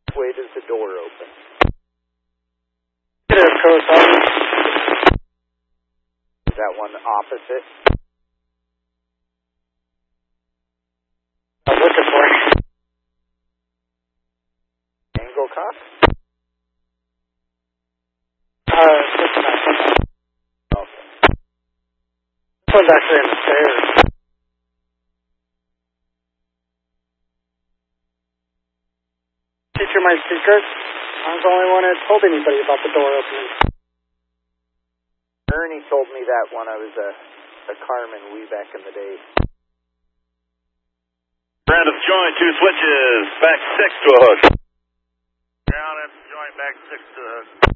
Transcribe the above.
way does the door open? It is close. Is that one opposite? I'm looking for it. Anglecock? This one's actually in the stairs. Teacher, my secret. I was the only one that told anybody about the door opening. Ernie told me that when I was a carman way back in the day. Random joint, 2 switches, back 6 to a hook. Ground and joint, back 6 to the hook.